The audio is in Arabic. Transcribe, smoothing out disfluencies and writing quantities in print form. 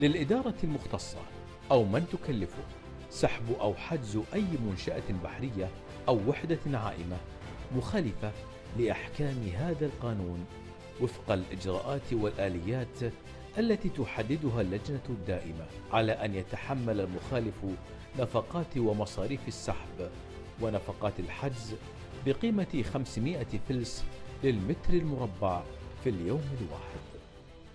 للإدارة المختصة أو من تكلفه سحب أو حجز أي منشأة بحرية أو وحدة عائمة مخالفة لأحكام هذا القانون وفق الإجراءات والآليات التي تحددها اللجنة الدائمة، على أن يتحمل المخالف نفقات ومصاريف السحب ونفقات الحجز بقيمة 500 فلس للمتر المربع في اليوم الواحد.